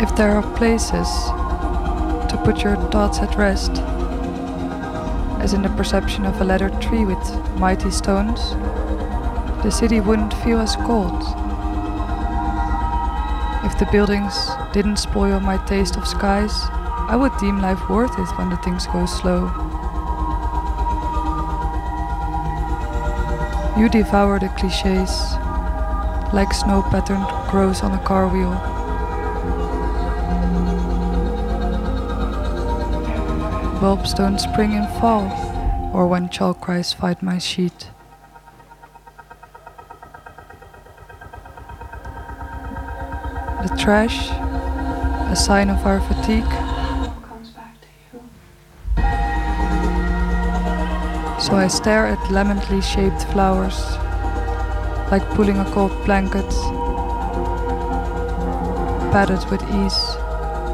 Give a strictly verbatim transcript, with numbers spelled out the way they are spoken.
If there are places to put your thoughts at rest, as in the perception of a laddered tree with mighty stones, the city wouldn't feel as cold. If the buildings didn't spoil my taste of skies, I would deem life worth it when the things go slow. You devour the clichés, like snow patterned crows on a car wheel. Bulbs don't spring in fall, or when chalk cries fight my sheet. The trash, a sign of our fatigue, comes back to you. So I stare at lamently shaped flowers, like pulling a cold blanket, padded with ease.